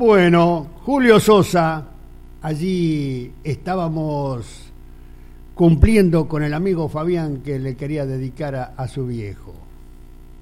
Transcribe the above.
Bueno, Julio Sosa, allí estábamos cumpliendo con el amigo Fabián que le quería dedicar a su viejo.